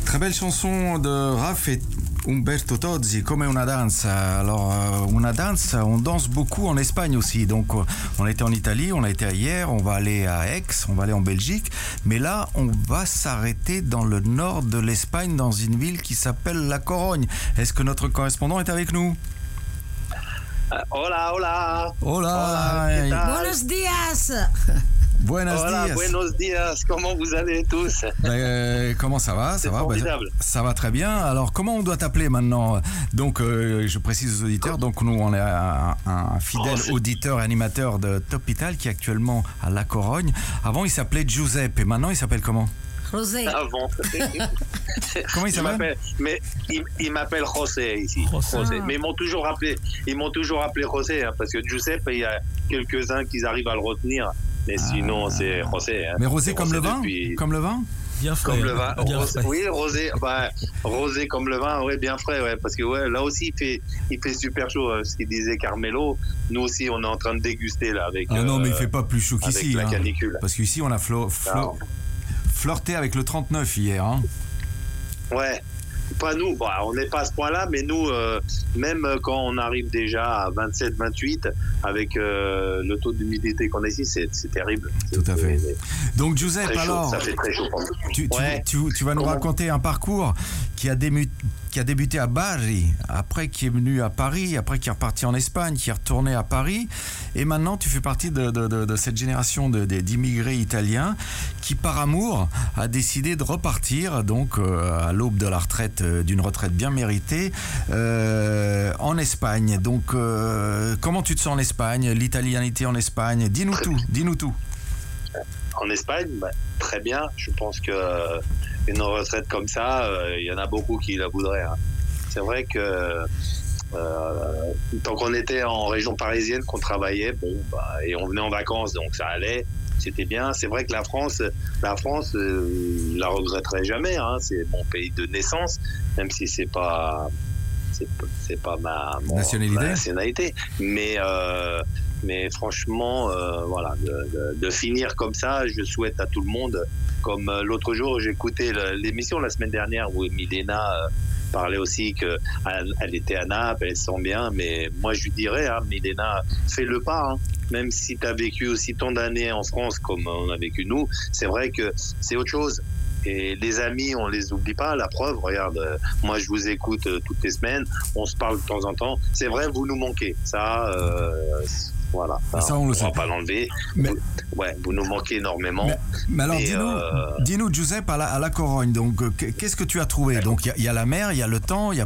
Très belle chanson de Raph et Umberto Tozzi, Come una danza. Alors, una danza, on danse beaucoup en Espagne aussi. Donc, on a été en Italie, on a été hier, on va aller à Aix, on va aller en Belgique. Mais là, on va s'arrêter dans le nord de l'Espagne, dans une ville qui s'appelle La Corogne. Est-ce que notre correspondant est avec nous? Hola, hola. Hola. Buenos días. Buenos días. Comment vous allez tous? Comment ça va? Ça va, ça va très bien. Alors, comment on doit t'appeler maintenant? Donc, je précise aux auditeurs, donc nous, on est un fidèle auditeur et animateur de Top Ital qui est actuellement à La Corogne. Avant, il s'appelait Giuseppe et maintenant, il s'appelle comment? José. Avant. Comment il s'appelle? Il m'appelle José ici. José. Mais ils m'ont toujours appelé José, hein, parce que Giuseppe, il y a quelques-uns qui arrivent à le retenir. Mais sinon, c'est José. Hein. Mais Rosé comme le vin? Comme le vin? Bien frais. Comme le vin. Bien frais. Oui, rosé comme le vin, ouais, bien frais, ouais. Parce que ouais, là aussi, il fait super chaud. Ce qu'il disait Carmelo, nous aussi, on est en train de déguster là avec. Non, mais il fait pas plus chaud qu'ici. Avec la canicule. Parce qu'ici, on a flirté avec le 39 hier. Hein. Ouais. Pas nous, on n'est pas à ce point-là, mais nous, même quand on arrive déjà à 27-28, avec le taux d'humidité qu'on a ici, c'est terrible. Tout à fait. Donc, Giuseppe, alors, ça fait très chaud. Tu vas nous raconter un parcours qui a débuté à Bari, après qui est venu à Paris, après qui est reparti en Espagne, qui est retourné à Paris, et maintenant tu fais partie de cette génération d'immigrés italiens qui, par amour, a décidé de repartir, donc à l'aube de la retraite, d'une retraite bien méritée, en Espagne. Donc, comment tu te sens en Espagne, l'italianité en Espagne? Dis-nous tout. En Espagne, très bien. Je pense que une retraite comme ça, il y en a beaucoup qui la voudraient. Hein. C'est vrai que tant qu'on était en région parisienne, qu'on travaillait, et on venait en vacances, donc ça allait, c'était bien. C'est vrai que la France, je la regretterai jamais. Hein. C'est mon pays de naissance, même si c'est pas ma nationalité. Mais franchement, voilà, de finir comme ça, je souhaite à tout le monde. Comme l'autre jour, j'ai écouté l'émission la semaine dernière où Milena parlait aussi qu'elle était à Naples, elle se sent bien. Mais moi, je lui dirais, hein, Milena, fais le pas. Hein. Même si tu as vécu aussi tant d'années en France comme on a vécu nous, c'est vrai que c'est autre chose. Et les amis, on les oublie pas. La preuve, regarde, moi je vous écoute toutes les semaines, on se parle de temps en temps. C'est vrai, vous nous manquez. Ça, voilà. Ça, on le sait. Va pas l'enlever. Mais vous nous manquez énormément. Mais alors, dis-nous, Giuseppe, à la Corogne. Donc, qu'est-ce que tu as trouvé? Donc, il y a la mer, il y a le temps, il y a